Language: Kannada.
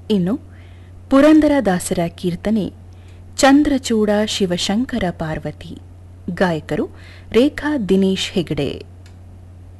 ಇನ್ನು ಪುರಂದರದಾಸರ ಕೀರ್ತನೆ ಚಂದ್ರಚೂಡ ಶಿವಶಂಕರ ಪಾರ್ವತಿ. ಗಾಯಕರು ರೇಖಾ ದಿನೇಶ್ ಹೆಗಡೆ.